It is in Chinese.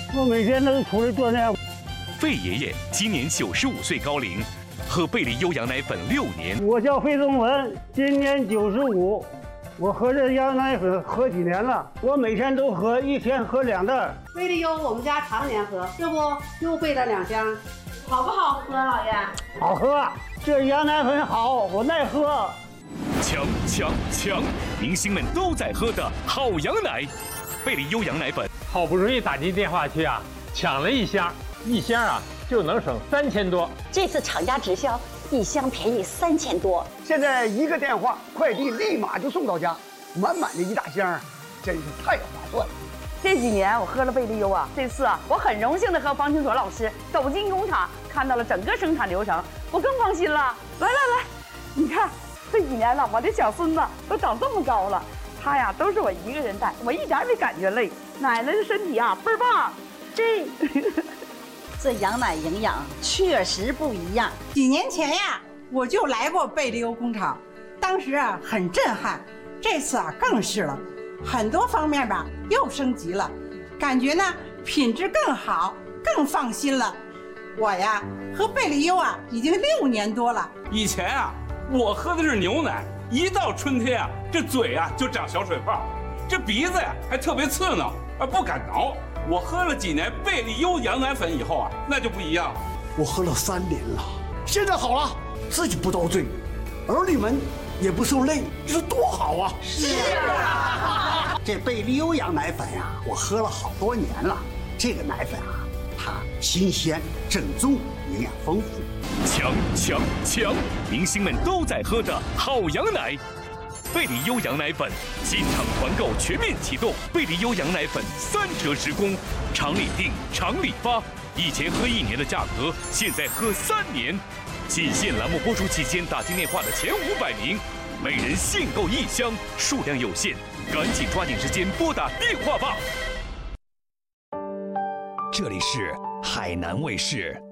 我每天都出来锻炼。 费爷爷今年95岁高龄，喝贝利优羊奶粉6年。 我叫费宗文，今年95，我喝这羊奶粉喝几年了？我每天都喝，一天喝2袋。 贝利优我们家常年喝，这不又备了2箱，好不好喝，老爷？ 好喝，这羊奶粉好，我耐喝。 强！明星们都在喝的好羊奶，贝利优羊奶粉。 好不容易打进电话去啊，抢了1箱，1箱啊就能省3000多。 这次厂家直销，1箱便宜3000多。 现在一个电话，快递立马就送到家，满满的1大箱，真是太划算了。 这几年我喝了贝利优啊，这次啊，我很荣幸的和方清所老师走进工厂，看到了整个生产流程，我更放心了。来，你看这几年了，我的小孙子都长这么高了，他呀都是我一个人带，我一点没感觉累。奶奶的身体啊倍儿棒， 这羊奶营养确实不一样。 几年前呀，我就来过贝利优工厂，当时啊很震撼，这次啊更是了，很多方面吧又升级了，感觉呢品质更好，更放心了。我呀喝贝利优啊已经6年多了。 以前啊我喝的是牛奶，一到春天啊这嘴啊就长小水泡，这鼻子呀还特别刺挠，不敢挠。我喝了几年贝利优羊奶粉以后啊，那就不一样了。 我喝了3年了，现在好了，自己不遭罪，儿女们也不受累，这是多好啊！ 是啊， 这贝利优羊奶粉呀，我喝了好多年了。这个奶粉啊，它新鲜、正宗，营养丰富。 强！明星们都在喝的好羊奶。贝利优羊奶粉新厂团购全面启动，贝利优羊奶粉3折时供，厂里订厂里发，以前喝1年的价格，现在喝3年。仅限栏目播出期间打进电话的前500名，每人限购1箱，数量有限，赶紧抓紧时间拨打电话吧。这里是海南卫视。